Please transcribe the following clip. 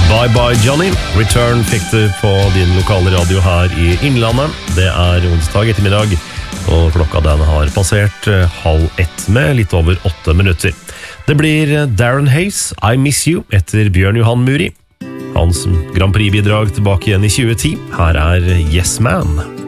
Bye Bye Johnny. Return fikk du på din lokale radio her i Innlandet. Det onsdag ettermiddag, og klokka den har passert 12:30 med litt over 8 minutter. Det blir Darren Hayes, I Miss You, etter Bjørn Johan Muri. Hans Grand Prix-bidrag tilbake igjen i 2010. Her Yes Man.